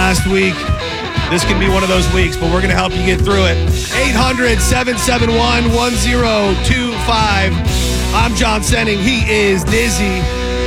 last week. This can be one of those weeks, but we're going to help you get through it. 800-771-1025. I'm John Senning. He is Dizzy.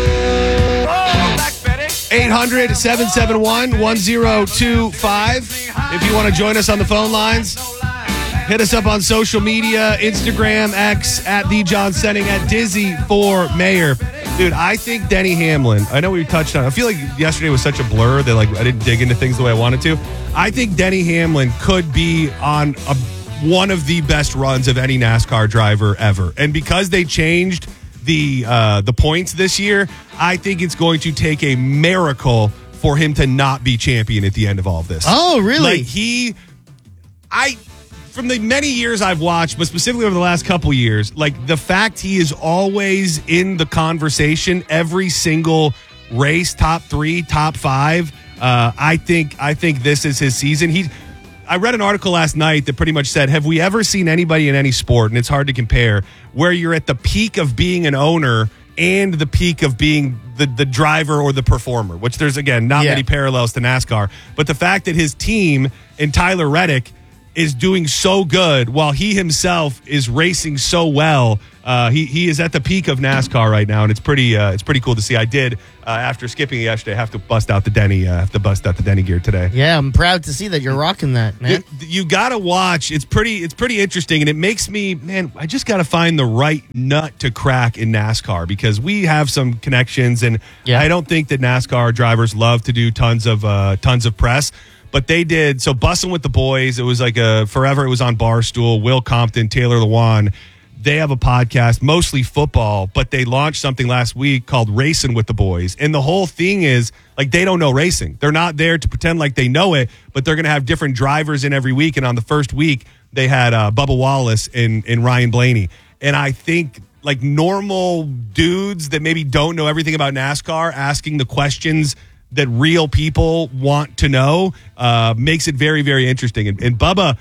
800-771-1025. If you want to join us on the phone lines, hit us up on social media, Instagram, X, at the John Senning, at Dizzy for Mayor. Dude, I think Denny Hamlin, I know we touched on, I feel like yesterday was such a blur that I didn't dig into things the way I wanted to. I think Denny Hamlin could be on one of the best runs of any NASCAR driver ever. And because they changed the points this year, I think it's going to take a miracle for him to not be champion at the end of all of this. Oh, really? From the many years I've watched, but specifically over the last couple years, the fact he is always in the conversation every single race, top 3, top 5. I think this is his season. I read an article last night that pretty much said, have we ever seen anybody in any sport, and it's hard to compare, where you're at the peak of being an owner and the peak of being the driver or the performer, which there's, again, not many parallels to NASCAR. But the fact that his team and Tyler Reddick is doing so good while he himself is racing so well. He is at the peak of NASCAR right now, and it's pretty cool to see. I did, after skipping it yesterday, have to bust out the Denny gear today. Yeah, I'm proud to see that you're rocking that, man. You got to watch. It's pretty interesting, and it makes me, man, I just got to find the right nut to crack in NASCAR, because we have some connections, and I don't think that NASCAR drivers love to do tons of press. But they did, so Bussin' with the Boys, it was forever, it was on Barstool, Will Compton, Taylor Lewan. They have a podcast, mostly football, but they launched something last week called Racing with the Boys. And the whole thing is, they don't know racing. They're not there to pretend like they know it, but they're going to have different drivers in every week. And on the first week, they had Bubba Wallace and Ryan Blaney. And I think, normal dudes that maybe don't know everything about NASCAR asking the questions that real people want to know makes it very, very interesting. And Bubba,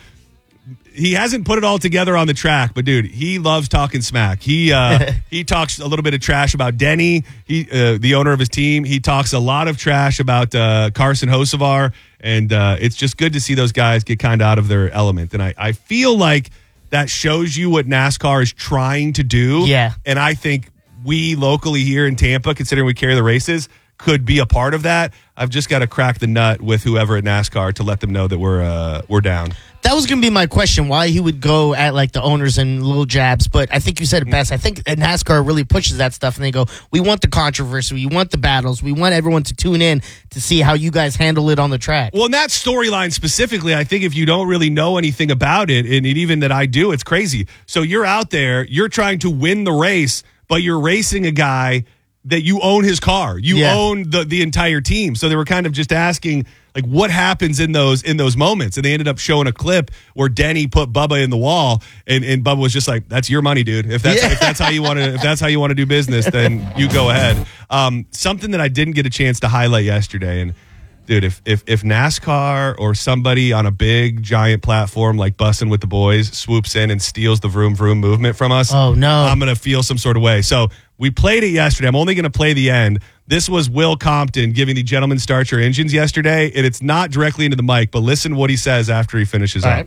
he hasn't put it all together on the track, but dude, he loves talking smack. He talks a little bit of trash about Denny, the owner of his team. He talks a lot of trash about Carson Hocevar, and it's just good to see those guys get kind of out of their element. And I feel like that shows you what NASCAR is trying to do. Yeah. And I think we locally here in Tampa, considering we carry the races, could be a part of that. I've just got to crack the nut with whoever at NASCAR to let them know that we're down. That was going to be my question, why he would go at the owners and little jabs. But I think you said it best. I think NASCAR really pushes that stuff, and they go, we want the controversy, we want the battles, we want everyone to tune in to see how you guys handle it on the track. Well, in that storyline specifically, I think if you don't really know anything about it, and even that I do, it's crazy. So you're out there, you're trying to win the race, but you're racing a guy that you own his car. You own the entire team. So they were kind of just asking, what happens in those moments? And they ended up showing a clip where Denny put Bubba in the wall, and Bubba was just like, that's your money, dude. If that's how you want to do business, then you go ahead. Something that I didn't get a chance to highlight yesterday, and dude, if NASCAR or somebody on a big giant platform like Bussin' with the Boys swoops in and steals the vroom vroom movement from us, oh no, I'm gonna feel some sort of way. So we played it yesterday. I'm only gonna play the end. This was Will Compton giving the Gentlemen Start Your Engines yesterday, and it's not directly into the mic, but listen what he says after he finishes up.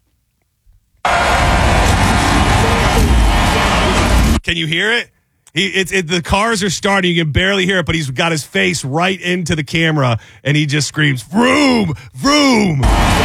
Right. Can you hear it? The cars are starting. You can barely hear it, but he's got his face right into the camera, and he just screams, "Vroom, vroom!"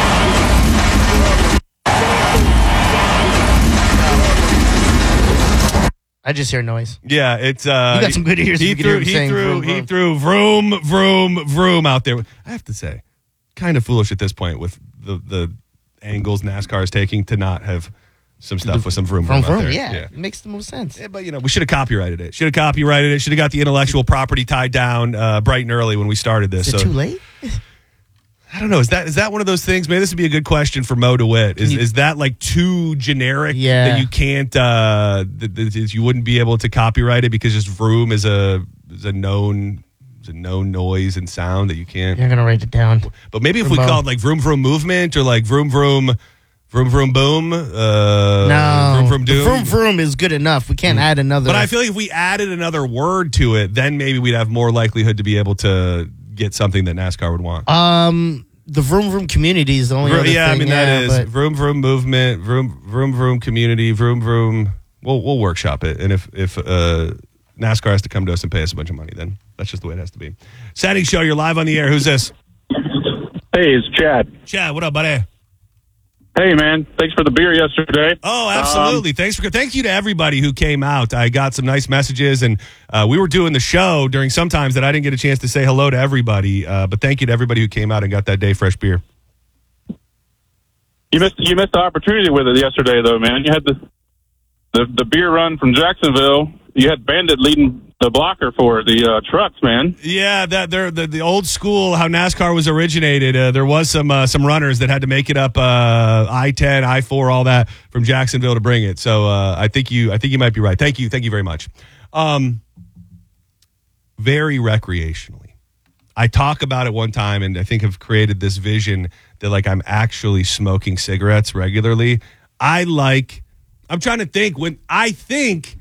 I just hear noise. Yeah, it's you got some good ears. He threw vroom, vroom, vroom out there. I have to say, kind of foolish at this point with the angles NASCAR is taking to not have some stuff with some vroom vroom out there. Yeah, it makes the most sense. Yeah, but we should have copyrighted it. Should have got the intellectual property tied down bright and early when we started this. Is it too late? I don't know. Is that one of those things? Maybe this would be a good question for Mo DeWitt. Is that too generic that you can't that you wouldn't be able to copyright it because just vroom is a known noise and sound that you can't. You're gonna write it down. But maybe if we called vroom vroom movement or vroom vroom. Vroom, vroom, boom. No. Vroom, vroom, doom. Vroom, vroom is good enough. We can't add another. But I feel like if we added another word to it, then maybe we'd have more likelihood to be able to get something that NASCAR would want. the vroom vroom community is the only other thing. I mean, that is but vroom vroom movement, vroom vroom community, vroom vroom. We'll workshop it, and if NASCAR has to come to us and pay us a bunch of money, then that's just the way it has to be. Sandy Show, you're live on the air. Who's this? Hey, it's Chad. Chad, what up, buddy? Hey, man. Thanks for the beer yesterday. Oh, absolutely. Thank you to everybody who came out. I got some nice messages, and we were doing the show during some times that I didn't get a chance to say hello to everybody. But thank you to everybody who came out and got that day fresh beer. You missed the opportunity with it yesterday, though, man. You had the beer run from Jacksonville. You had Bandit leading the blocker for the trucks, man. Yeah, that they're the old school how NASCAR was originated. There was some runners that had to make it up I-10, I-4, all that from Jacksonville to bring it. So I think you might be right. Thank you very much. Very recreationally, I talk about it one time, and I think have created this vision that like I'm actually smoking cigarettes regularly. I'm trying to think when I think.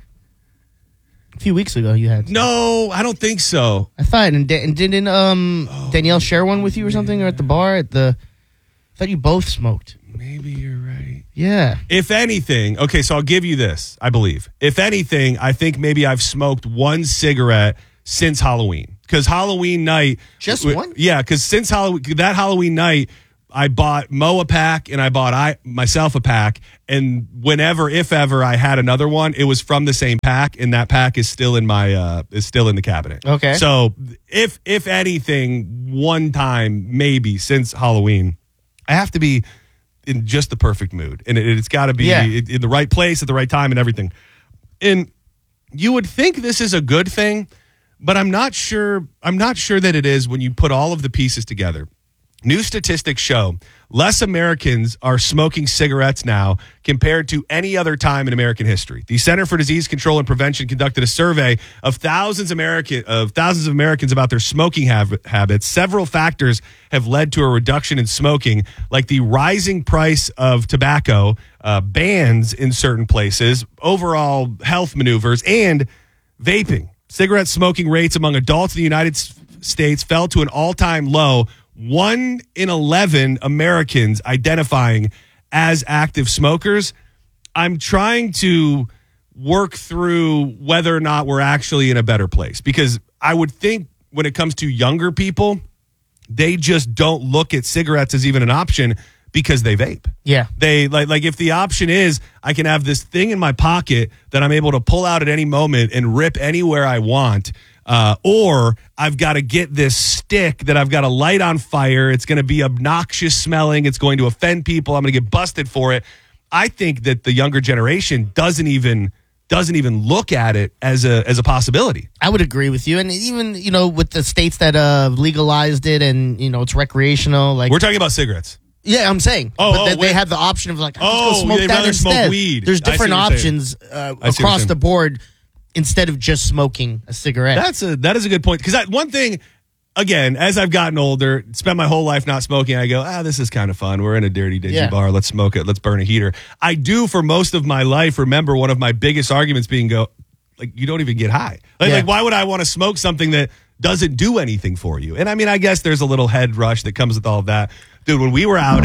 a few weeks ago you had. No, I don't think so. I thought, and didn't Danielle share one with you or something, or at the bar I thought you both smoked. Maybe you're right. Yeah. If anything, okay, so I'll give you this, I believe. If anything, I think maybe I've smoked one cigarette since Halloween. Because Halloween night. Just one? Yeah, because since that Halloween night, I bought Mo a pack and I bought myself a pack. And whenever, if ever, I had another one, it was from the same pack, and that pack is still in my is still in the cabinet. Okay. So if anything, one time maybe since Halloween, I have to be in just the perfect mood, and it's got to be in the right place at the right time and everything. And you would think this is a good thing, but I'm not sure that it is when you put all of the pieces together. New statistics show less Americans are smoking cigarettes now compared to any other time in American history. The Center for Disease Control and Prevention conducted a survey of thousands of Americans about their smoking habits. Several factors have led to a reduction in smoking, like the rising price of tobacco, bans in certain places, overall health maneuvers, and vaping. Cigarette smoking rates among adults in the United States fell to an all-time low. 1 in 11 Americans identifying as active smokers. I'm trying to work through whether or not we're actually in a better place, because I would think when it comes to younger people, they just don't look at cigarettes as even an option because they vape. Yeah. They like if the option is I can have this thing in my pocket that I'm able to pull out at any moment and rip anywhere I want. Or I've got to get this stick that I've got to light on fire. It's going to be obnoxious smelling. It's going to offend people. I'm going to get busted for it. I think that the younger generation doesn't even look at it as a possibility. I would agree with you. And even, with the states that legalized it and, it's recreational. Like we're talking about cigarettes. Yeah, I'm saying. They have the option of like, let's go smoke that instead. Smoke weed. There's different options across the board. Instead of just smoking a cigarette. That is a good point. Because one thing, again, as I've gotten older, spent my whole life not smoking, I go, this is kind of fun. We're in a dirty, dingy bar. Let's smoke it. Let's burn a heater. I do, for most of my life, remember one of my biggest arguments being you don't even get high. Like, why would I want to smoke something that doesn't do anything for you? And I mean, I guess there's a little head rush that comes with all of that. Dude, when we were out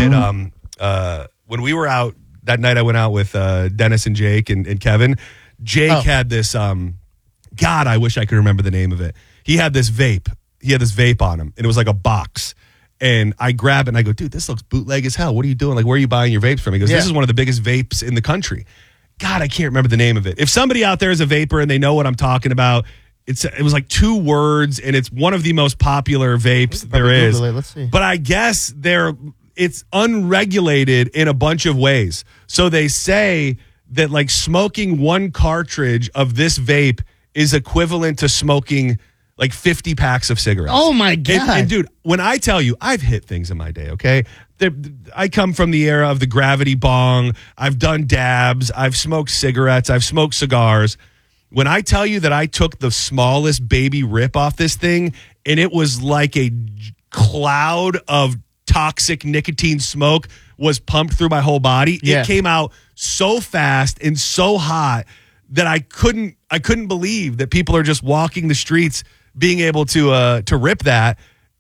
that night, I went out with Dennis and Jake and Kevin. Jake had this, God, I wish I could remember the name of it. He had this vape. He had this vape on him, and it was like a box. And I grab it, and I go, dude, this looks bootleg as hell. What are you doing? Like, where are you buying your vapes from? He goes, this is one of the biggest vapes in the country. God, I can't remember the name of it. If somebody out there is a vapor and they know what I'm talking about, it was like 2 words, and it's one of the most popular vapes there is. Let's see. But I guess it's unregulated in a bunch of ways. So they say that like smoking 1 cartridge of this vape is equivalent to smoking like 50 packs of cigarettes. Oh my God. And dude, when I tell you, I've hit things in my day, okay? I come from the era of the gravity bong. I've done dabs. I've smoked cigarettes. I've smoked cigars. When I tell you that I took the smallest baby rip off this thing, and it was like a cloud of toxic nicotine smoke was pumped through my whole body. Yeah. It came out so fast and so hot that I couldn't believe that people are just walking the streets being able to rip that.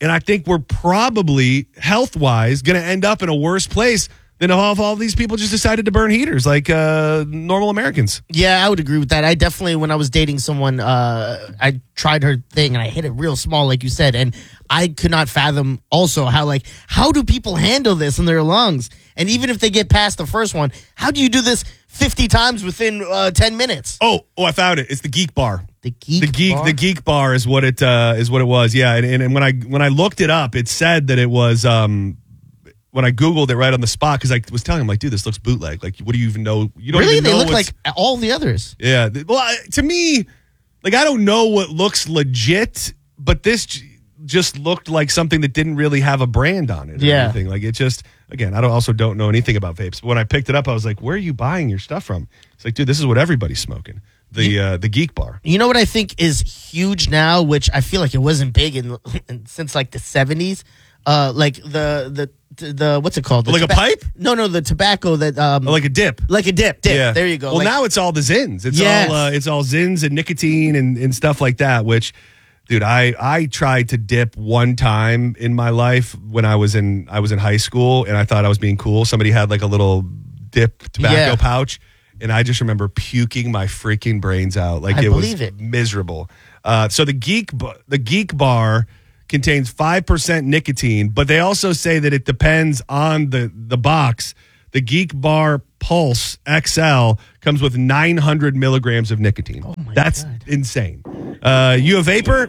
And I think we're probably, health-wise, going to end up in a worse place than if all these people just decided to burn heaters like normal Americans. Yeah, I would agree with that. I definitely, when I was dating someone, I tried her thing and I hit it real small, like you said, and I could not fathom also how do people handle this in their lungs? And even if they get past the first one, how do you do this 50 times within 10 minutes? Oh, I found it. It's the Geek Bar. The Geek Bar is what it was. Yeah, and when I looked it up, it said that it was when I Googled it right on the spot, because I was telling him, like, dude, this looks bootleg. Like, what do you even know? You don't really? even know. They look like all the others. Yeah. Well, to me, like, I don't know what looks legit, but this just looked like something that didn't really have a brand on it. Or anything. Like, it just, again, I also don't know anything about vapes. But when I picked it up, I was like, where are you buying your stuff from? It's like, dude, this is what everybody's smoking. The Geek Bar. You know what I think is huge now, which I feel like it wasn't big since like the 70s? Like the what's it called? Like a pipe? No, the tobacco that like a dip. Like a dip. Yeah. There you go. Well, now it's all the Zins. It's all Zins and nicotine and stuff like that. Which, dude, I tried to dip one time in my life when I was in high school, and I thought I was being cool. Somebody had like a little dip tobacco pouch, and I just remember puking my freaking brains out. Like, it was miserable. So the Geek Bar contains 5% nicotine, but they also say that it depends on the box. The Geek Bar Pulse XL comes with 900 milligrams of nicotine. Oh my That's God. insane. You a vapor?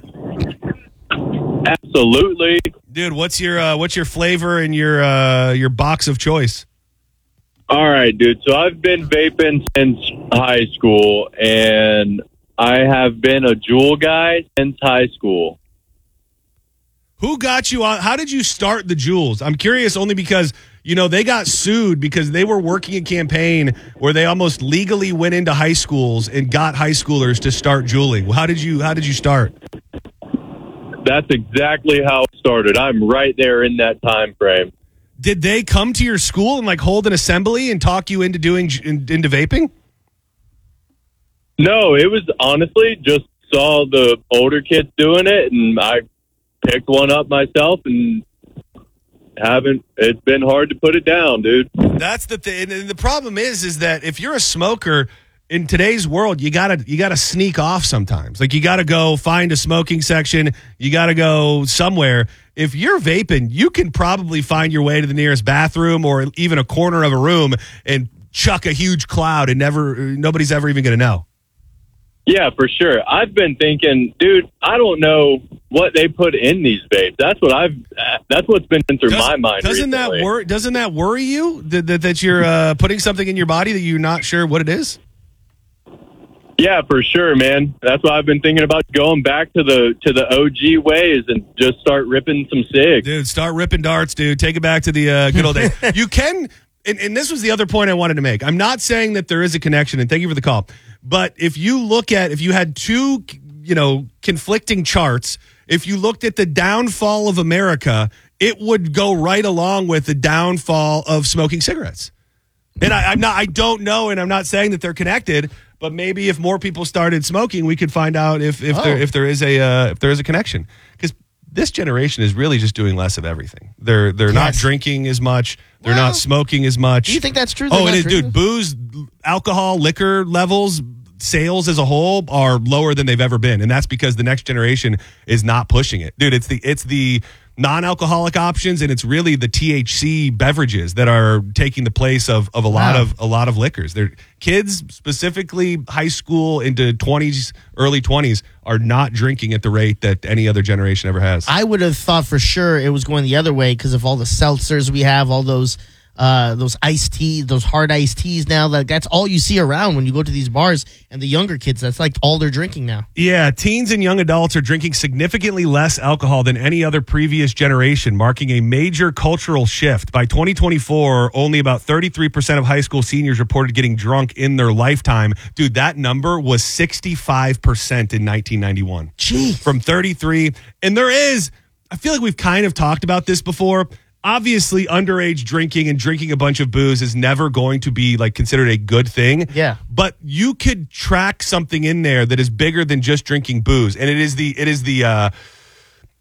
Absolutely. Dude, what's your flavor and your box of choice? All right, dude. So I've been vaping since high school, and I have been a Juul guy since high school. Who got you on? How did you start the Juuls? I'm curious only because, they got sued because they were working a campaign where they almost legally went into high schools and got high schoolers to start juuling. How did you start? That's exactly how it started. I'm right there in that time frame. Did they come to your school and like hold an assembly and talk you into into vaping? No, it was honestly just saw the older kids doing it, and I picked one up myself, and it's been hard to put it down, dude. That's the thing. And the problem is that if you're a smoker in today's world, you gotta sneak off sometimes. Like, you gotta go find a smoking section. You gotta go somewhere. If you're vaping, you can probably find your way to the nearest bathroom or even a corner of a room and chuck a huge cloud, and nobody's ever even gonna know. Yeah, for sure. I've been thinking, dude, I don't know what they put in these vapes. That's what's been through my mind. Doesn't that worry you that you're putting something in your body that you're not sure what it is? Yeah, for sure, man. That's why I've been thinking about going back to the OG ways and just start ripping some cigs. Dude, start ripping darts, dude. Take it back to the good old days. You can, and this was the other point I wanted to make. I'm not saying that there is a connection, and thank you for the call. But if you had two, conflicting charts, if you looked at the downfall of America, it would go right along with the downfall of smoking cigarettes. And I don't know, and I'm not saying that they're connected, but maybe if more people started smoking, we could find out if there is a connection. Because this generation is really just doing less of everything. They're not drinking as much. They're not smoking as much. Do you think that's true? Oh, it is, dude. Booze, alcohol, liquor levels, sales as a whole are lower than they've ever been, and that's because the next generation is not pushing it, dude. It's the non-alcoholic options, and it's really the THC beverages that are taking the place of a lot of liquors. They're kids, specifically high school into 20s, early 20s, are not drinking at the rate that any other generation ever has. I would have thought for sure it was going the other way because of all the seltzers we have, all those iced teas, those hard iced teas now. That's all you see around when you go to these bars. And the younger kids, that's like all they're drinking now. Yeah, teens and young adults are drinking significantly less alcohol than any other previous generation, marking a major cultural shift. By 2024, only about 33% of high school seniors reported getting drunk in their lifetime. Dude, that number was 65% in 1991. Gee. From 33. And I feel like we've kind of talked about this before. Obviously, underage drinking and drinking a bunch of booze is never going to be like considered a good thing. Yeah. But you could track something in there that is bigger than just drinking booze, and it is the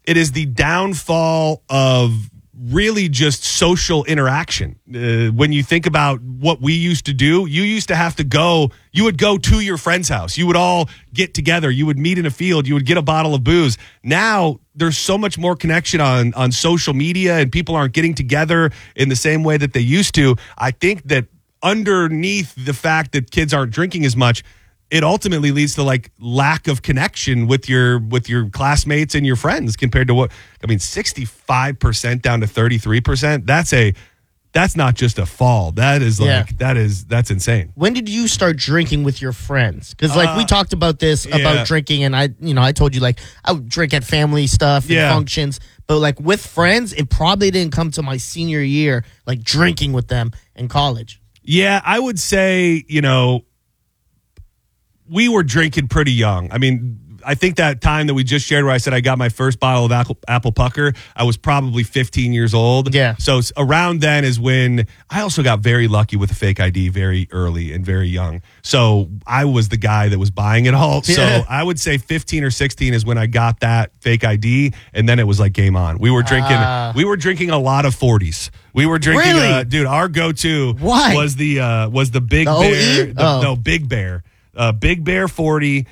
it is the downfall of really just social interaction. When you think about what we used to do, you used to have to go, you would go to your friend's house. You would all get together. You would meet in a field. You would get a bottle of booze. Now there's so much more connection on social media, and people aren't getting together in the same way that they used to. I think that underneath the fact that kids aren't drinking as much, it ultimately leads to like lack of connection with your classmates and your friends compared to 65% down to 33%. That's not just a fall. That is that's insane. When did you start drinking with your friends? Because like we talked about this about drinking, and I told you like I would drink at family stuff and functions, but like with friends, it probably didn't come to my senior year, like drinking with them in college. Yeah, I would say, we were drinking pretty young. I mean, I think that time that we just shared where I said I got my first bottle of apple pucker, I was probably 15 years old. Yeah. So around then is when I also got very lucky with a fake ID very early and very young. So I was the guy that was buying it all. Yeah. So I would say 15 or 16 is when I got that fake ID, and then it was like game on. We were drinking a lot of 40s. We were drinking, really? Dude, our go-to was the Big Bear. No, Big Bear. Big Bear 40.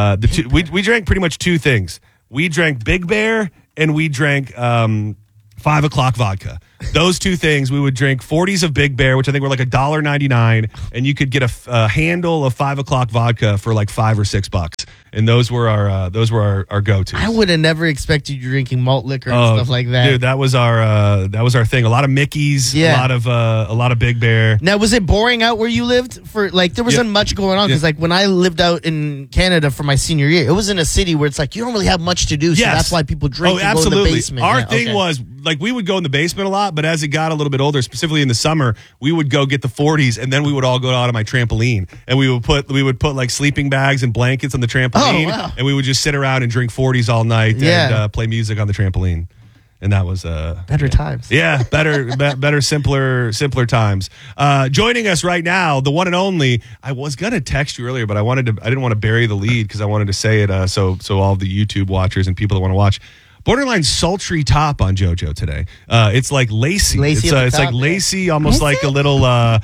We drank pretty much two things. We drank Big Bear and we drank 5 o'clock vodka. Those two things, we would drink 40s of Big Bear, which I think were like $1.99, and you could get a handle of 5 o'clock vodka for like $5 or $6. And those were our go-tos. I would have never expected you drinking malt liquor and stuff like that. Dude, that was our thing. A lot of Mickey's, a lot of Big Bear. Now, was it boring out where you lived? For like, there wasn't much going on because like when I lived out in Canada for my senior year, it was in a city where it's like you don't really have much to do, so that's why people drink and go in the basement. Our thing was like we would go in the basement a lot, but as it got a little bit older, specifically in the summer, we would go get the 40s, and then we would all go out on my trampoline, and we would put like sleeping bags and blankets on the trampoline. Oh, wow. And we would just sit around and drink 40s all night and play music on the trampoline. And that was better times. Yeah, better, simpler times. Joining us right now, the one and only. I was gonna text you earlier, but I didn't want to bury the lead because I wanted to say it so all the YouTube watchers and people that want to watch. Borderline sultry top on JoJo today. It's like lacy. It's like lacy, almost like a little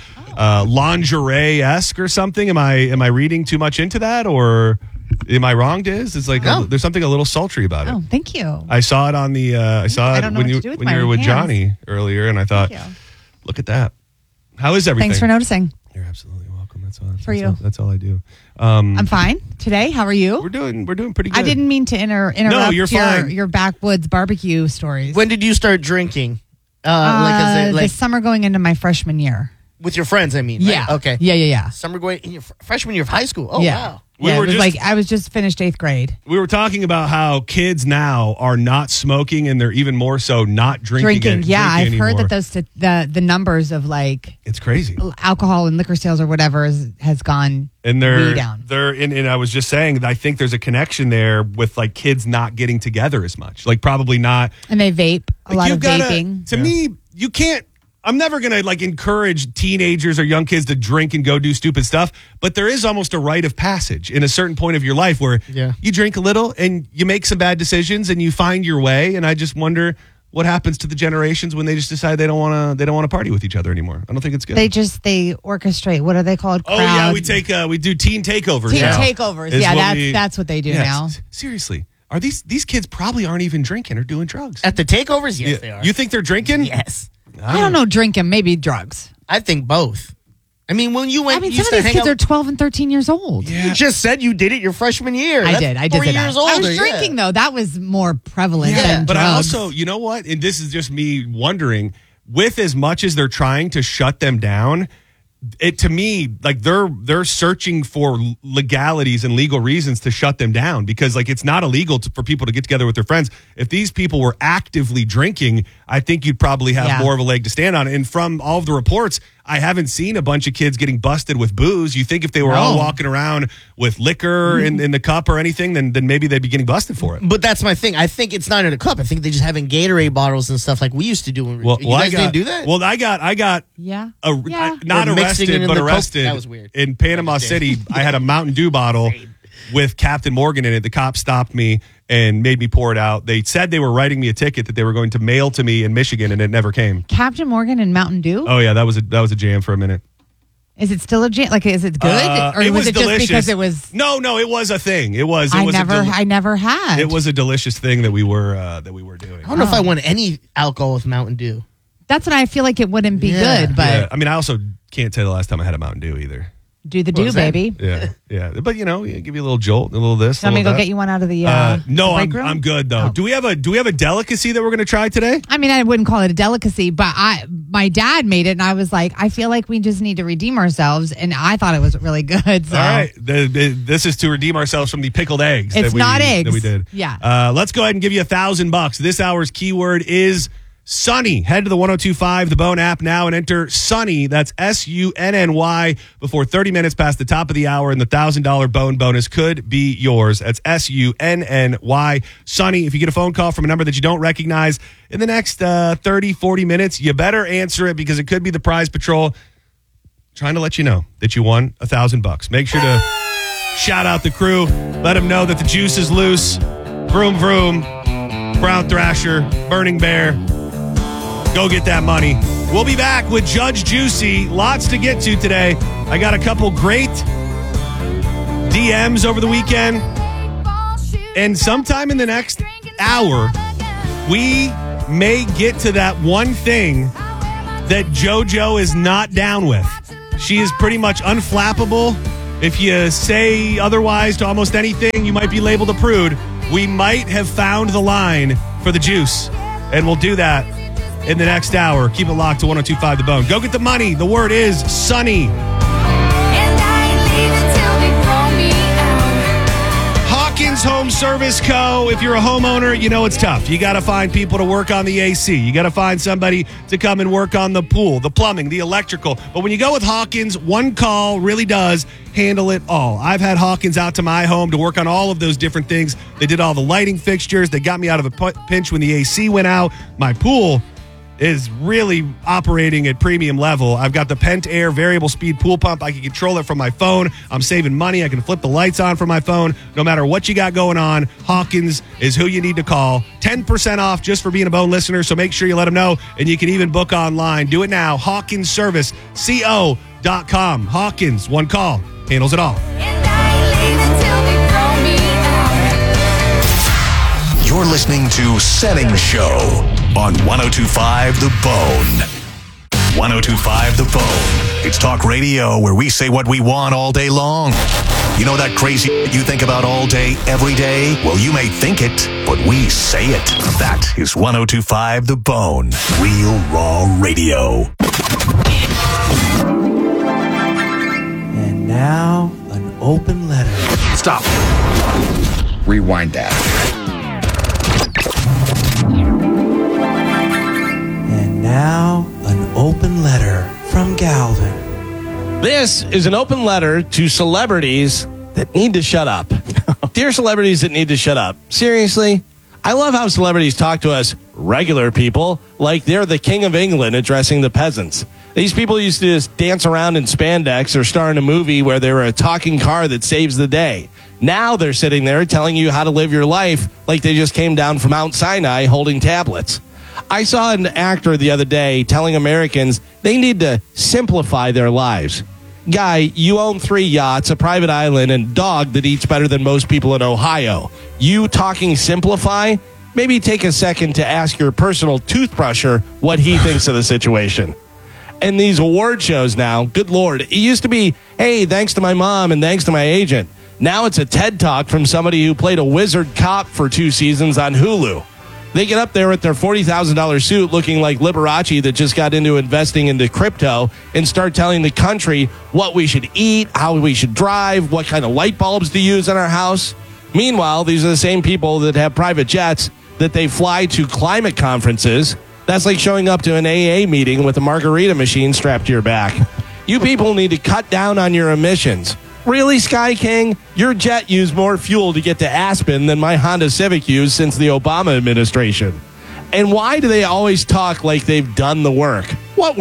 lingerie-esque or something. Am I reading too much into that, or am I wrong, Diz? It's like there's something a little sultry about it. Oh, thank you. I saw it on the. I saw it when you were with Johnny earlier, and I thought, look at that. How is everything? Thanks for noticing. You're absolutely welcome. That's all I do. I'm fine today. How are you? We're doing pretty good. I didn't mean to interrupt you're fine. your backwoods barbecue stories. When did you start drinking? The summer going into my freshman year. With your friends, I mean. Yeah. Right? Okay. Yeah. Summer going in your freshman year of high school. Oh, wow. I was just finished 8th grade. We were talking about how kids now are not smoking, and they're even more so not drinking. I've heard that the numbers of like it's crazy alcohol and liquor sales or whatever has gone way down. And I was just saying that I think there's a connection there with like kids not getting together as much, like probably not. And they vape a lot of vaping. To me, you can't. I'm never going to like encourage teenagers or young kids to drink and go do stupid stuff, but there is almost a rite of passage in a certain point of your life where you drink a little and you make some bad decisions and you find your way. And I just wonder what happens to the generations when they just decide they don't want to party with each other anymore. I don't think it's good. They orchestrate. What are they called? Crowds. Oh yeah, we do teen takeovers. Takeovers. Yeah, that's what they do now. Seriously. Are these kids probably aren't even drinking or doing drugs? At the takeovers? Yes, they are. You think they're drinking? Yes. I don't know, drinking, maybe drugs. I think both. I mean, when you went, some of these kids are 12 and 13 years old. Yeah. You just said you did it your freshman year. I did. 4 years older. I was drinking though. That was more prevalent than but drugs. I also, you know what? And this is just me wondering, with as much as they're trying to shut them down, it to me like they're searching for legalities and legal reasons to shut them down, because like it's not illegal for people to get together with their friends. If these people were actively drinking, I think you'd probably have more of a leg to stand on. And from all of the reports, I haven't seen a bunch of kids getting busted with booze. You think if they were all walking around with liquor in the cup or anything, then maybe they'd be getting busted for it. But that's my thing. I think it's not in a cup. I think they just having Gatorade bottles and stuff like we used to do. You guys didn't do that? Well, I got not arrested, but arrested. That was weird. In Panama City. I had a Mountain Dew bottle. with Captain Morgan in it. The cops stopped me and made me pour it out. They said they were writing me a ticket that they were going to mail to me in Michigan, and it never came. Captain Morgan and Mountain Dew? Oh, yeah, that was a jam for a minute. Is it still a jam? Like, is it good? Or it was it delicious. just because it was... No, it was a thing. I never had. It was a delicious thing that we were doing. I don't know if I want any alcohol with Mountain Dew. That's what I feel like it wouldn't be good, but... Yeah. I mean, I also can't tell you the last time I had a Mountain Dew either. Do the do, baby. Yeah. But, give you a little jolt, a little this, Let me go get you one out of the no, break room? I'm good, though. Oh. Do we have a delicacy that we're going to try today? I mean, I wouldn't call it a delicacy, but my dad made it, and I was like, I feel like we just need to redeem ourselves, and I thought it was really good. So. All right. This is to redeem ourselves from the pickled eggs. It's not eggs. That we did. Yeah. Let's go ahead and give you $1,000. This hour's keyword is Sunny. Head to the 102.5 The Bone app now and enter Sunny. That's SUNNY before 30 minutes past the top of the hour, and the $1,000 Bone bonus could be yours. That's SUNNY. Sunny. If you get a phone call from a number that you don't recognize in the next 30, 40 minutes, you better answer it because it could be the Prize Patrol trying to let you know that you won $1,000. Make sure to shout out the crew. Let them know that the juice is loose. Vroom, vroom. Brown Thrasher. Burning Bear. Go get that money. We'll be back with Judge Juicy. Lots to get to today. I got a couple great DMs over the weekend. And sometime in the next hour, we may get to that one thing that JoJo is not down with. She is pretty much unflappable. If you say otherwise to almost anything, you might be labeled a prude. We might have found the line for the juice. And we'll do that in the next hour. Keep it locked to 102.5 The Bone. Go get the money. The word is Sunny. Hawkins Home Service Co. If you're a homeowner, you know it's tough. You got to find people to work on the AC. You got to find somebody to come and work on the pool, the plumbing, the electrical. But when you go with Hawkins, one call really does handle it all. I've had Hawkins out to my home to work on all of those different things. They did all the lighting fixtures. They got me out of a pinch when the AC went out. My pool is really operating at premium level. I've got the Pent Air variable speed pool pump. I can control it from my phone. I'm saving money. I can flip the lights on from my phone. No matter what you got going on, Hawkins is who you need to call. 10% off just for being a Bone listener, so make sure you let them know, and you can even book online. Do it now. HawkinsServiceCO.com. Hawkins, one call, handles it all. You're listening to Setting Show on 102.5 The Bone. 102.5 The Bone. It's talk radio where we say what we want all day long. You know that crazy you think about all day, every day? Well, you may think it, but we say it. That is 102.5 The Bone. Real raw radio. And now, an open letter. Stop. Rewind that. And now, an open letter from Galvin. This is an open letter to celebrities that need to shut up. Dear celebrities that need to shut up. Seriously, I love how celebrities talk to us regular people like they're the king of England addressing the peasants. These people used to just dance around in spandex or star in a movie where they were a talking car that saves the day. Now they're sitting there telling you how to live your life like they just came down from Mount Sinai holding tablets. I saw an actor the other day telling Americans they need to simplify their lives. Guy, you own 3 yachts, a private island, and a dog that eats better than most people in Ohio. You talking simplify? Maybe take a second to ask your personal toothbrusher what he thinks of the situation. And these award shows now, good Lord, it used to be, hey, thanks to my mom and thanks to my agent. Now it's a TED Talk from somebody who played a wizard cop for 2 seasons on Hulu. They get up there with their $40,000 suit looking like Liberace that just got into investing into crypto and start telling the country what we should eat, how we should drive, what kind of light bulbs to use in our house. Meanwhile, these are the same people that have private jets that they fly to climate conferences. That's like showing up to an AA meeting with a margarita machine strapped to your back. You people need to cut down on your emissions. Really, Sky King? Your jet used more fuel to get to Aspen than my Honda Civic used since the Obama administration. And why do they always talk like they've done the work? What work?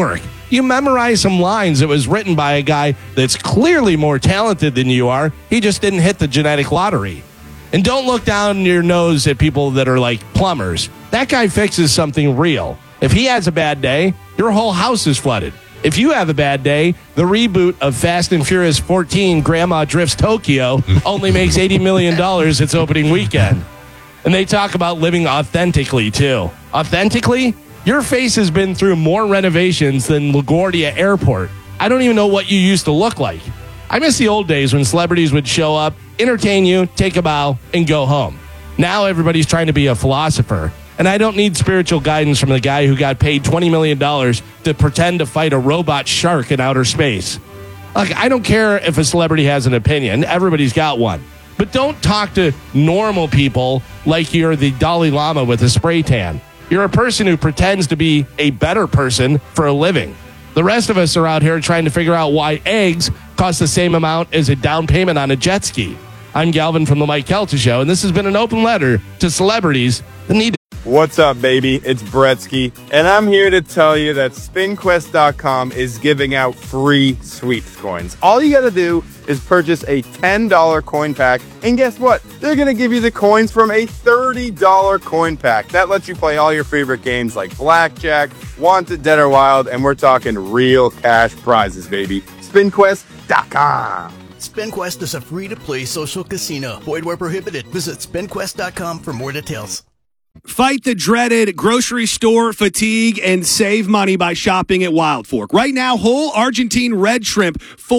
You memorize some lines that was written by a guy that's clearly more talented than you are. He just didn't hit the genetic lottery. And don't look down your nose at people that are like plumbers. That guy fixes something real. If he has a bad day, your whole house is flooded. If you have a bad day, the reboot of Fast and Furious 14, Grandma Drifts Tokyo, only makes $80 million its opening weekend. And they talk about living authentically, too. Authentically? Your face has been through more renovations than LaGuardia Airport. I don't even know what you used to look like. I miss the old days when celebrities would show up, entertain you, take a bow, and go home. Now everybody's trying to be a philosopher. And I don't need spiritual guidance from the guy who got paid $20 million to pretend to fight a robot shark in outer space. Like, I don't care if a celebrity has an opinion. Everybody's got one. But don't talk to normal people like you're the Dalai Lama with a spray tan. You're a person who pretends to be a better person for a living. The rest of us are out here trying to figure out why eggs cost the same amount as a down payment on a jet ski. I'm Galvin from The Mike Kelta Show, and this has been an open letter to celebrities that need to... What's up, baby? It's Bretsky, and I'm here to tell you that SpinQuest.com is giving out free sweeps coins. All you gotta do is purchase a $10 coin pack, and guess what? They're gonna give you the coins from a $30 coin pack. That lets you play all your favorite games like Blackjack, Wanted, Dead or Wild, and we're talking real cash prizes, baby. SpinQuest.com. SpinQuest is a free-to-play social casino. Void where prohibited. Visit SpinQuest.com for more details. Fight the dreaded grocery store fatigue and save money by shopping at Wild Fork. Right now, whole Argentine red shrimp,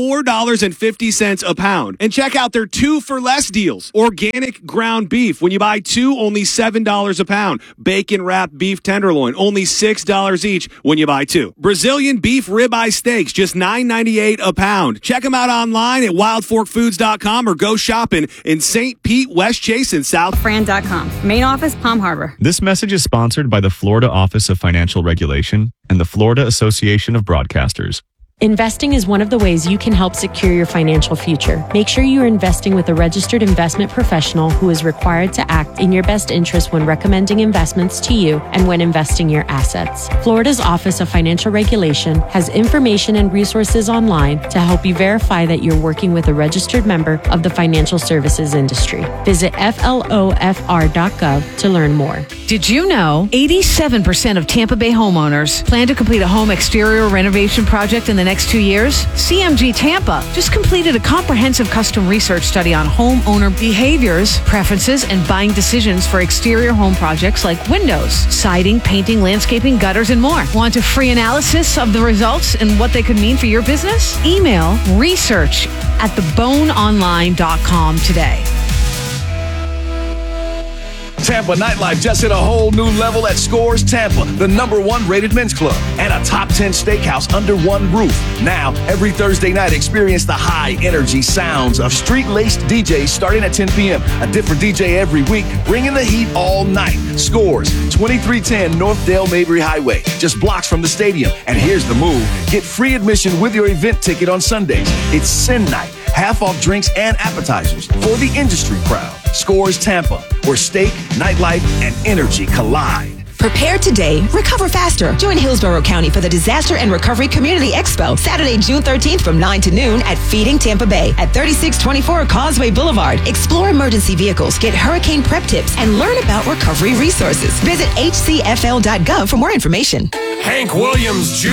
$4.50 a pound. And check out their 2 for less deals. Organic ground beef. When you buy 2, only $7 a pound. Bacon wrapped beef tenderloin, only $6 each when you buy 2. Brazilian beef ribeye steaks, just $9.98 a pound. Check them out online at wildforkfoods.com or go shopping in St. Pete, West Chase, and South. Fran.com. Main office, Palm Harbor. This message is sponsored by the Florida Office of Financial Regulation and the Florida Association of Broadcasters. Investing is one of the ways you can help secure your financial future. Make sure you are investing with a registered investment professional who is required to act in your best interest when recommending investments to you and when investing your assets. Florida's Office of Financial Regulation has information and resources online to help you verify that you're working with a registered member of the financial services industry. Visit flofr.gov to learn more. Did you know 87% of Tampa Bay homeowners plan to complete a home exterior renovation project in the next 2 years? CMG Tampa just completed a comprehensive custom research study on homeowner behaviors, preferences, and buying decisions for exterior home projects like windows, siding, painting, landscaping, gutters, and more. Want a free analysis of the results and what they could mean for your business? Email research@theboneonline.com today. Tampa nightlife just hit a whole new level at Scores Tampa, the #1 rated men's club, and a top 10 steakhouse under one roof. Now, every Thursday night, experience the high-energy sounds of street-laced DJs starting at 10 p.m. A different DJ every week, bringing the heat all night. Scores, 2310 North Dale Mabry Highway, just blocks from the stadium. And here's the move. Get free admission with your event ticket on Sundays. It's Sin Night. Half off drinks and appetizers for the industry crowd. Scores Tampa, where steak, nightlife, and energy collide. Prepare today, recover faster. Join Hillsborough County for the Disaster and Recovery Community Expo, Saturday, June 13th from 9 to noon at Feeding Tampa Bay at 3624 Causeway Boulevard. Explore emergency vehicles, get hurricane prep tips, and learn about recovery resources. Visit hcfl.gov for more information. Hank Williams Jr.